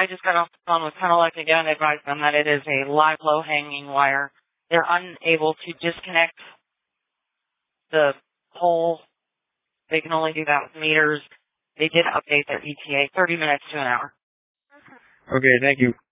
I just got off the phone with Penelec again, advised them that it is a live low-hanging wire. They're unable to disconnect the pole. They can only do that with meters. They did update their ETA 30 minutes to an hour. Okay, thank you.